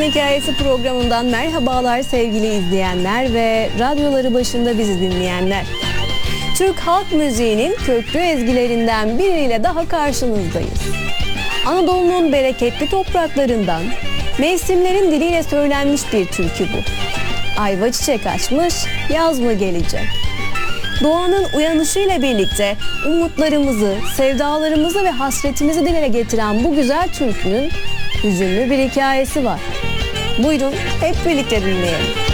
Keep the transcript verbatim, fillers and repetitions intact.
Hikayesi programından merhabalar sevgili izleyenler ve radyoları başında bizi dinleyenler. Türk halk müziğinin köklü ezgilerinden biriyle daha karşınızdayız. Anadolu'nun bereketli topraklarından mevsimlerin diliyle söylenmiş bir türkü bu. Ayva çiçek açmış, yaz mı gelecek? Doğanın uyanışıyla birlikte umutlarımızı, sevdalarımızı ve hasretimizi dile getiren bu güzel türkünün hüzünlü bir hikayesi var. Buyurun hep birlikte dinleyelim.